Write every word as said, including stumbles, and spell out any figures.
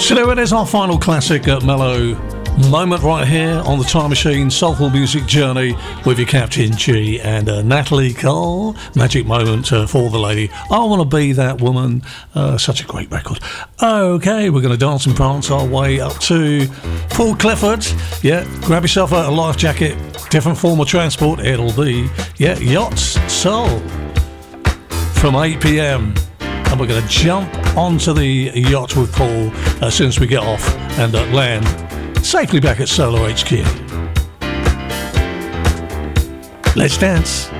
So there it is, our final classic at Mellow moment right here on the Time Machine Soulful Music Journey with your Captain G and uh, Natalie Cole. Magic moment uh, for the lady. I Want to Be That Woman. Uh, such a great record. Okay, we're going to dance and prance our way up to Paul Clifford. Yeah, grab yourself a life jacket, different form of transport. It'll be, yeah, Yachts Soul from eight p.m. And we're going to jump onto the yacht with Paul as soon as we get off and uh, land safely back at Solar H Q. Let's dance.